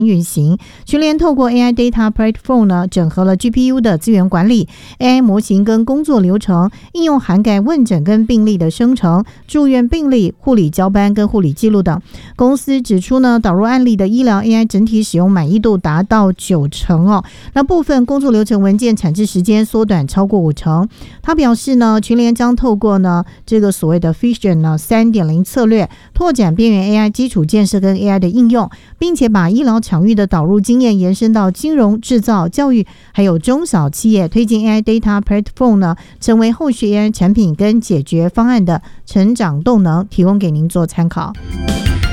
运行。群联透过 AI Data Platform 呢，整合了 GPU 的资源管理、AI 模型跟工作流程，应用涵盖问诊跟病历的生成、住院病历、护理交班跟护理记录等。公司指出呢，导入案例的医疗 AI 整体使用满意度达到90%哦，那部分工作流程文件产制时间缩短超过50%。他表示呢，群联将透过呢这个所谓的 Vision 呢 3.0 策略，拓展边缘 AI 基础建设跟 AI 的应用，并且把医疗场域的导入经验延伸到金融、制造、教育还有中小企业，推进 AI Data Platform 呢成为后续 AI 产品跟解决方案的成长动能，提供给您做参考。